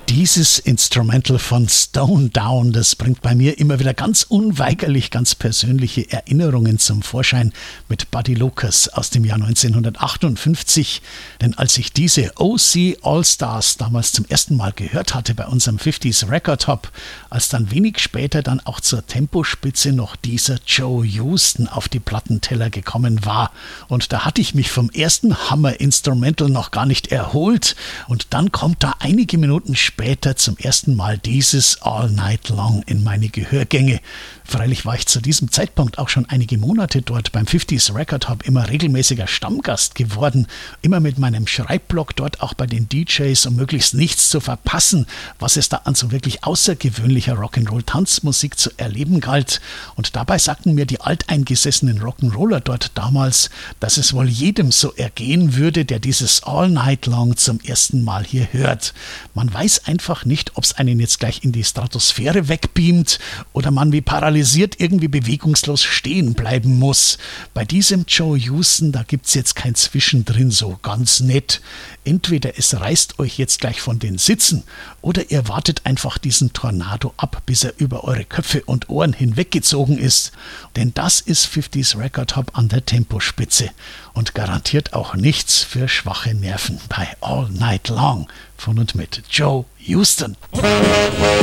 Dieses Instrumental von Stone Down, das bringt bei mir immer wieder ganz unweigerlich ganz persönliche Erinnerungen zum Vorschein mit Buddy Lucas aus dem Jahr 1958. Denn als ich diese OC All-Stars damals zum ersten Mal gehört hatte bei unserem 50s Record Hop, als dann wenig später dann auch zur Tempospitze noch dieser Joe Houston auf die Plattenteller gekommen war. Und da hatte ich mich vom ersten Hammer-Instrumental noch gar nicht erholt. Und dann kommt da einige Minuten später zum ersten Mal dieses All Night Long in meine Gehörgänge. Freilich war ich zu diesem Zeitpunkt auch schon einige Monate dort beim 50s Record Hub immer regelmäßiger Stammgast geworden, immer mit meinem Schreibblock dort auch bei den DJs, um möglichst nichts zu verpassen, was es da an so wirklich außergewöhnlicher Rock'n'Roll-Tanzmusik zu erleben galt. Und dabei sagten mir die alteingesessenen Rock'n'Roller dort damals, dass es wohl jedem so ergehen würde, der dieses All Night Long zum ersten Mal hier hört. Man weiß einfach nicht, ob es einen jetzt gleich in die Stratosphäre wegbeamt oder man wie paralysiert irgendwie bewegungslos stehen bleiben muss. Bei diesem Joe Houston, da gibt's jetzt kein Zwischendrin so ganz nett. Entweder es reißt euch jetzt gleich von den Sitzen oder ihr wartet einfach diesen Tornado ab, bis er über eure Köpfe und Ohren hinweggezogen ist. Denn das ist 50s Record Hop an der Tempospitze und garantiert auch nichts für schwache Nerven bei All Night Long von und mit Joe Houston.